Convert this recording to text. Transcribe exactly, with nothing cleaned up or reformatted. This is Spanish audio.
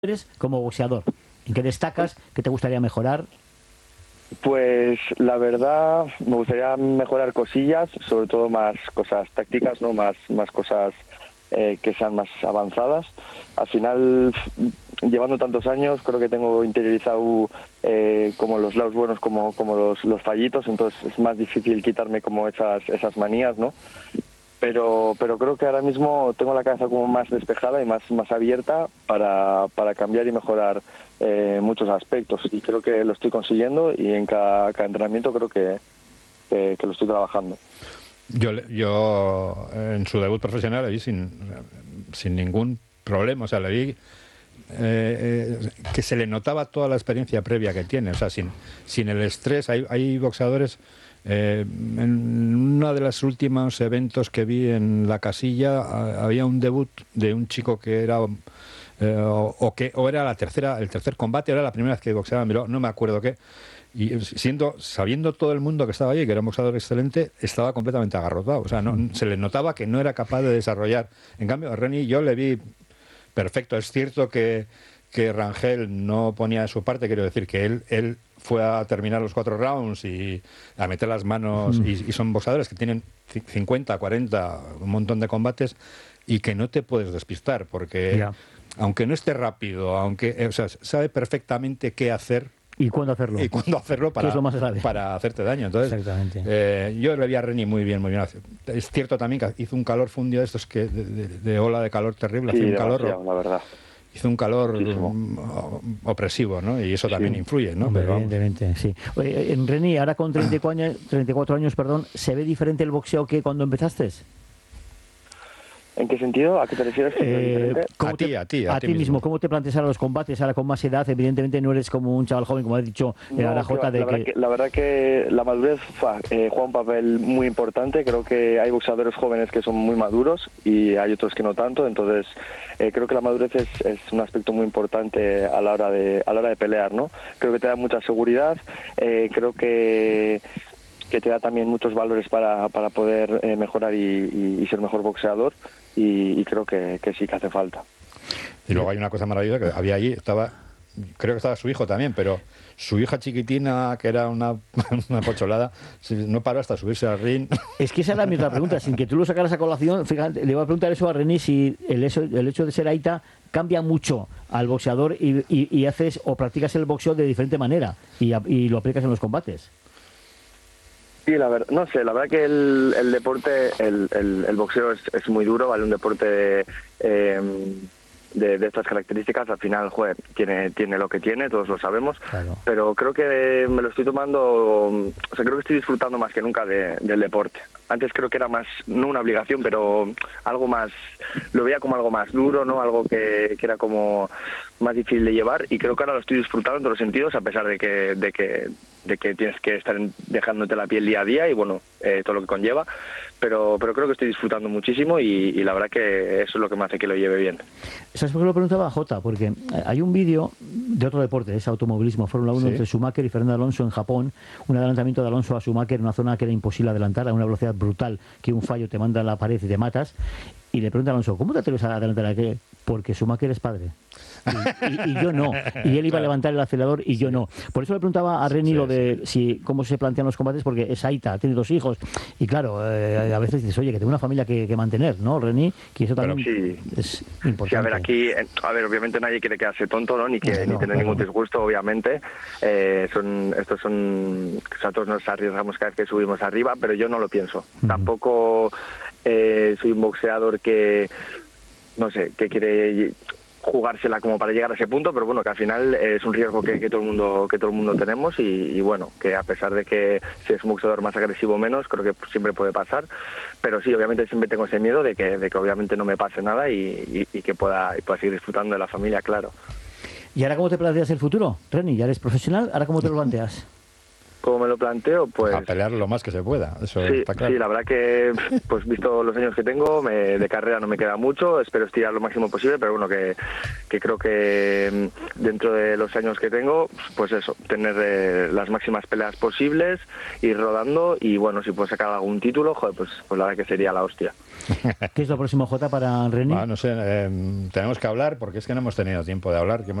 eres como boxeador? ¿En qué destacas? ¿Qué te gustaría mejorar? Pues la verdad me gustaría mejorar cosillas, sobre todo más cosas tácticas, no más más cosas eh, que sean más avanzadas. Al final, llevando tantos años, creo que tengo interiorizado eh, como los lados buenos como como los, los fallitos, entonces es más difícil quitarme como esas esas manías, ¿no? Pero pero creo que ahora mismo tengo la cabeza como más despejada y más más abierta para, para cambiar y mejorar eh, muchos aspectos, y creo que lo estoy consiguiendo, y en cada, cada entrenamiento creo que, que, que lo estoy trabajando. Yo, yo en su debut profesional le vi sin, sin ningún problema, o sea, le vi eh, eh, que se le notaba toda la experiencia previa que tiene, o sea, sin, sin el estrés. Hay, hay boxeadores. Eh, en uno de los últimos eventos que vi en la Casilla a, había un debut de un chico que era eh, o, o que o era la tercera el tercer combate, o era la primera vez que boxeaba, no me acuerdo qué, y siendo sabiendo todo el mundo que estaba allí que era un boxeador excelente, estaba completamente agarrotado, o sea, no, se le notaba que no era capaz de desarrollar. En cambio, a Reni yo le vi perfecto. Es cierto que que Rangel no ponía de su parte, quiero decir que él él fue a terminar los cuatro rounds y a meter las manos, mm. y, y son boxeadores que tienen cincuenta, cuarenta, un montón de combates, y que no te puedes despistar, porque yeah. aunque no esté rápido, aunque, o sea, sabe perfectamente qué hacer y cuándo hacerlo y cuándo hacerlo para, es lo más grave, para hacerte daño. Entonces, eh, yo le vi a Reni muy bien, muy bien. Es cierto también que hizo un calor, fue un día de estos que de, de, de ola de calor terrible, sí, hacía un calor, la verdad. Hizo un calor um, opresivo, ¿no? Y eso también sí. influye, ¿no? Hombre, pero evidentemente, sí. Oye, en Reni, ahora con treinta y cuatro años, treinta y cuatro años, perdón, ¿se ve diferente el boxeo que cuando empezaste? ¿En qué sentido? ¿A qué te refieres? Eh, a, te, ti, a ti, a, a ti ti mismo. mismo. ¿Cómo te planteas ahora los combates ahora con más edad? Evidentemente no eres como un chaval joven, como has dicho en no, la J. De la, que... Verdad que, la verdad que la madurez eh, juega un papel muy importante. Creo que hay boxeadores jóvenes que son muy maduros y hay otros que no tanto. Entonces eh, creo que la madurez es, es un aspecto muy importante a la hora de a la hora de pelear, ¿no? Creo que te da mucha seguridad. Eh, creo que que te da también muchos valores para, para poder eh, mejorar y, y, y ser mejor boxeador, y, y creo que, que sí que hace falta. Y luego hay una cosa maravillosa que había allí, estaba, creo que estaba su hijo también, pero su hija chiquitina, que era una, una pocholada, no paró hasta subirse al ring. Es que esa era mi otra pregunta, sin que tú lo sacaras a colación, fíjate, le iba a preguntar eso a Reni, si el hecho, el hecho de ser Aita cambia mucho al boxeador y, y, y haces o practicas el boxeo de diferente manera y, y lo aplicas en los combates. Sí, la verdad, no sé, la verdad que el, el deporte, el, el, el boxeo es, es muy duro, ¿vale? Un deporte eh, de, de estas características, al final, joder, tiene, tiene lo que tiene, todos lo sabemos, claro. Pero creo que me lo estoy tomando, o sea, creo que estoy disfrutando más que nunca de, del deporte. Antes creo que era más, no una obligación, pero algo más, lo veía como algo más duro, ¿no? Algo que, que era como más difícil de llevar, y creo que ahora lo estoy disfrutando en todos los sentidos, a pesar de que, de que, de que tienes que estar dejándote la piel día a día y bueno, eh, todo lo que conlleva, pero pero creo que estoy disfrutando muchísimo, y, y la verdad que eso es lo que me hace que lo lleve bien. ¿Sabes por qué lo preguntaba, Jota? Porque hay un vídeo de otro deporte, es automovilismo, Fórmula uno, ¿sí?, entre Schumacher y Fernando Alonso en Japón, un adelantamiento de Alonso a Schumacher en una zona que era imposible adelantar a una velocidad brutal, que un fallo te manda a la pared y te matas, y le pregunta a Alonso, ¿cómo te atreves a adelantar a qué? Porque Schumacher es padre. Y, y, y yo no, y él iba a levantar el acelerador y yo no. Por eso le preguntaba a Reni sí, lo de sí. si cómo se plantean los combates, porque es Aita, tiene dos hijos, y claro, eh, a veces dices, oye, que tengo una familia que, que mantener, ¿no, Reni? Que eso también sí. es importante. Sí, a ver, aquí, a ver, obviamente nadie quiere quedarse tonto, ¿no? Ni, que, no, ni tener claro. ningún disgusto, obviamente. Eh, son, estos son, nosotros nos arriesgamos cada vez que subimos arriba, pero yo no lo pienso. Uh-huh. Tampoco eh, soy un boxeador que, no sé, que quiere jugársela como para llegar a ese punto, pero bueno, que al final es un riesgo que, que todo el mundo que todo el mundo tenemos, y, y bueno, que a pesar de que si es un boxeador más agresivo o menos, creo que siempre puede pasar, pero sí, obviamente siempre tengo ese miedo de que, de que obviamente no me pase nada, y, y, y que pueda, y pueda seguir disfrutando de la familia, claro. ¿Y ahora cómo te planteas el futuro, Reni? ¿Ya eres profesional? ¿Ahora cómo te lo planteas? como me lo planteo, pues... A pelear lo más que se pueda, eso sí, está claro. Sí, la verdad que, pues visto los años que tengo, me, de carrera no me queda mucho, espero estirar lo máximo posible, pero bueno, que, que creo que dentro de los años que tengo, pues eso, tener eh, las máximas peleas posibles, ir rodando y bueno, si puedo sacar algún título, joder, pues, pues la verdad que sería la hostia. ¿Qué es lo próximo, Jota, para René? Ah, no sé, eh, tenemos que hablar porque es que no hemos tenido tiempo de hablar. Que